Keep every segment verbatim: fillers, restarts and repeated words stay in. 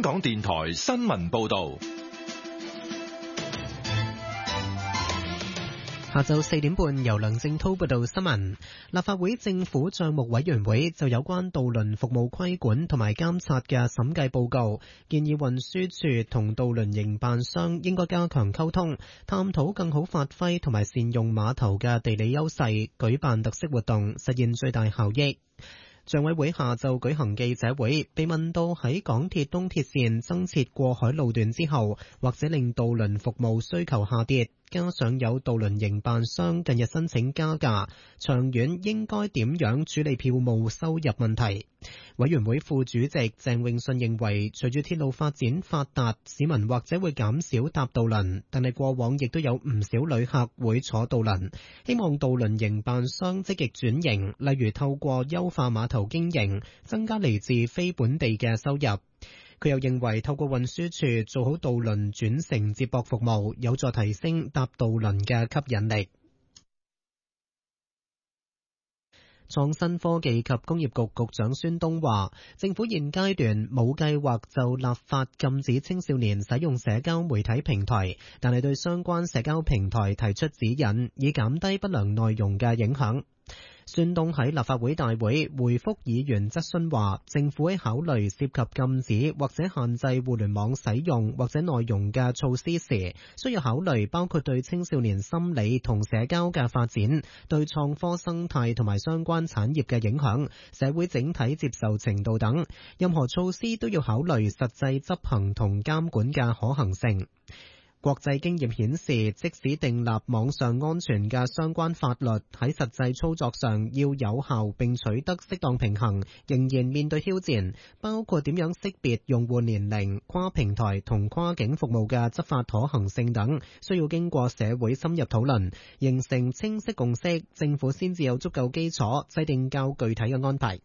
港電台新聞報道。 下晝四點半，由梁正濤報道新聞。立法會政府帳目委員會就有關渡輪服務規管同埋監察嘅審計報告，建議運輸署同渡輪營辦商應該加強溝通，探討更好發揮同埋善用碼頭嘅地理優勢，舉辦特色活動，實現最大效益。帳委會下晝舉行記者會，被問到喺港鐵東鐵線增設過海路段之後，或者令渡輪服務需求下跌，加上有渡輪營辦商近日申請加價，長遠應該點樣處理票務收入問題？委員會副主席鄭泳舜認為，隨住鐵路發展發達，市民或者會減少搭渡輪，但係過往亦都有唔少旅客會坐渡輪，希望渡輪營辦商積極轉型，例如透過優化碼頭經營，增加嚟自非本地嘅收入。佢又認為透過運輸署做好渡輪轉乘接駁服務，有助提升搭渡輪嘅吸引力。創新科技及工業局局長孫東話，政府現階段冇計劃就立法禁止青少年使用社交媒體平台，但係對相關社交平台提出指引，以減低不良內容嘅影響。孫東喺立法會大會回覆議員質詢話，政府喺考慮涉及禁止或者限制互聯網使用或者內容嘅措施時，需要考慮包括對青少年心理同社交嘅發展、對創科生態同埋相關產業嘅影響、社會整體接受程度等。任何措施都要考慮實際執行同監管嘅可行性。國際經驗顯示，即使訂立網上安全嘅相關法律，喺實際操作上要有效並取得適當平衡，仍然面對挑戰，包括點樣識別用戶年齡、跨平台同跨境服務嘅執法可行性等，需要經過社會深入討論，形成清晰共識，政府先至有足夠基礎制定較具體嘅安排。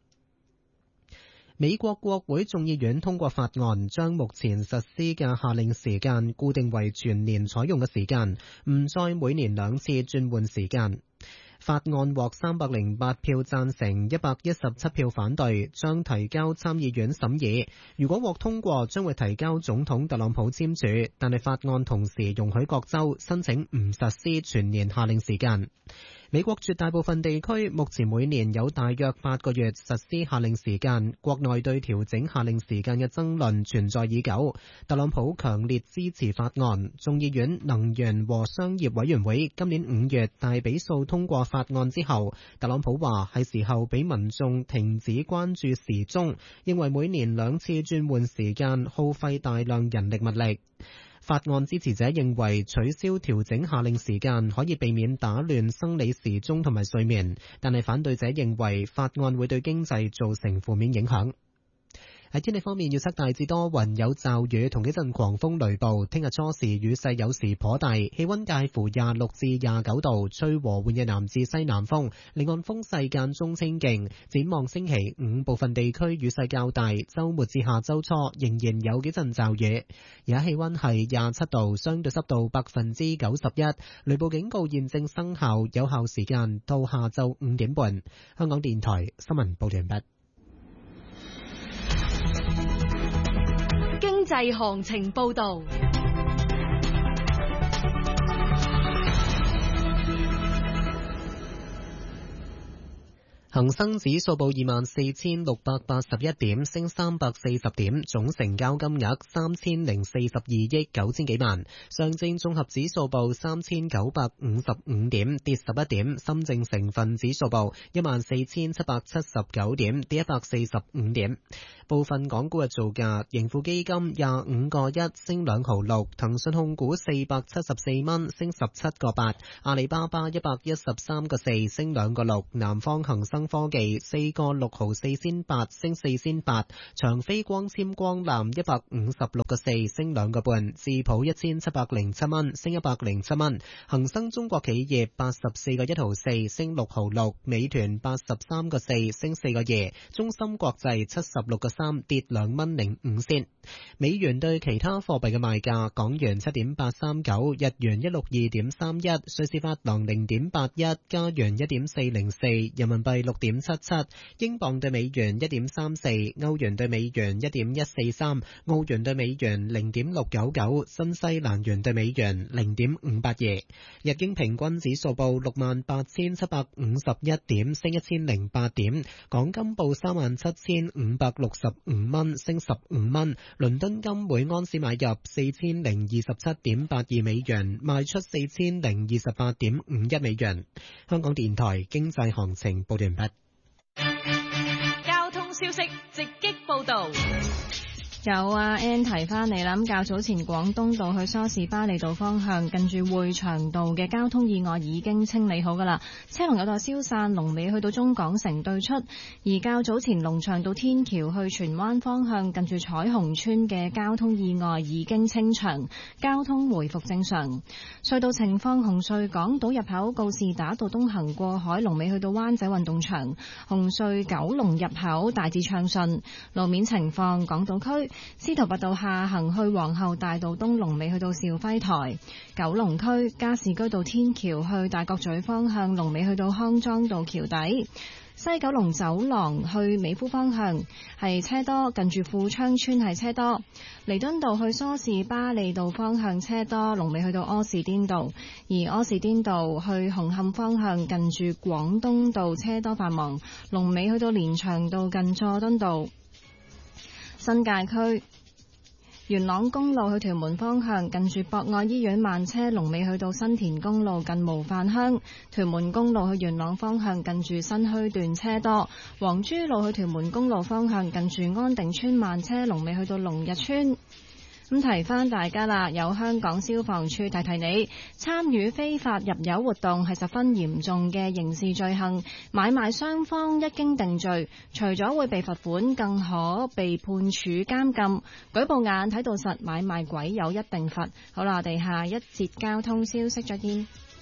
美國國會眾議院通過法案，將目前實施嘅夏令時間固定為全年採用嘅時間，唔再每年兩次轉換時間。法案獲三百零八票贊成，一百一十七票反對，將提交參議院審議。如果獲通過，將會提交總統特朗普簽署，但係法案同時容許各州申請唔實施全年夏令時間。美國絕大部分地區目前每年有大約八個月實施夏令時間，國內對調整夏令時間嘅爭論存在已久。特朗普強烈支持法案，眾議院能源和商業委員會今年五月大比數通過法案之後，特朗普話係時候俾民眾停止關注時鐘，認為每年兩次轉換時間耗費大量人力物力。法案支持者認為取消調整夏令時間可以避免打亂生理時鐘同埋睡眠，但係反對者認為法案會對經濟造成負面影響。喺天氣方面，預測大致多雲有驟雨同幾陣狂風雷暴，聽日初時雨勢有時頗大，氣溫介乎廿六至廿九度，吹和緩嘅南至西南風，離岸風勢間中清勁。展望星期五部分地區雨勢較大，周末至下周初仍然有幾陣驟雨。而家氣溫係廿七度，相對濕度百分之九十一，雷暴警告現正生效，有效時間到下晝五點半。香港電台新聞報道完畢。 經濟行情報道。 恒生指數報二萬四千六百八十一點，升三百四十點，總成交金額三千零四十二億九千幾萬。上證綜合指數報三千九百五十五點，跌十一點。深證成分指數報一萬四千七百七十九點，跌一百四十五點。部分港股嘅造價：盈富基金廿五個一升兩毫六，騰訊控股四百七十四蚊升十七個八，阿里巴巴一百一十三個四升兩個六，南方恒生科技四個六毫四仙八升四仙八，長飛光纖光纜一百五十六個四升兩個半，智普一千七百零七蚊升一百零七蚊，恒生中國企業八十四個一毫四升六毫六，美團八十三個四升四個二，中芯國際七十六個三，跌兩蚊零五仙。美元對其他貨幣嘅賣價：港元七點八三九，日元一六二點三一，瑞士法郎零點八一，加元一點四零四，人民幣六點七七，英鎊對美元一點三四，歐元對美元一點一四三，澳元對美元零點六九九，新西蘭元對美元零點五八二。日經平均指數報六萬八千七百五十一點，升一千零八點。港金報三萬七千五百六十五蚊，升十五蚊。倫敦金每安士買入四千零二十七點八二美元，賣出四千零二十八點五一美元。香港電台經濟行情報完畢。 交通消息直擊報道。 有啊 Ann 提翻嚟啦，咁較早前廣東道去梳士巴利道方向近住匯祥道嘅交通意外已經清理好噶啦，車龍有待消散，龍尾去到中港城對出。而較早前龍翔道天橋去荃灣方向近住彩虹村嘅交通意外已經清場，交通回復正常。隧道情況：紅隧港島入口告士打道東行過海，龍尾去到灣仔運動場；紅隧九龍入口大致暢順。路面情況：港島區司徒拔道下行去皇后大道東，龍尾去到兆輝台；九龍區加士居道天橋去大角咀方向，龍尾去到康莊道橋底；西九龍走廊去美孚方向係車多，近住富昌村係車多；彌敦道去梳士巴利道方向車多，龍尾去到柯士甸道；而柯士甸道去紅磡方向近住廣東道車多繁忙，龍尾去到連翔道近佐敦道。新界區元朗公路去屯門方向近住博愛醫院慢車，龍尾去到新田公路近模範鄉；屯門公路去元朗方向近住新墟段車多；黃珠路去屯門公路方向近住安定村慢車，龍尾去到龍日村。咁提翻大家啦，有香港消防處提提你，參與非法入油活動係十分嚴重嘅刑事罪行，買賣雙方一經定罪，除咗會被罰款，更可被判處監禁。舉報眼睇到實，買賣鬼有一定罰。好啦，我哋下一節交通消息再見。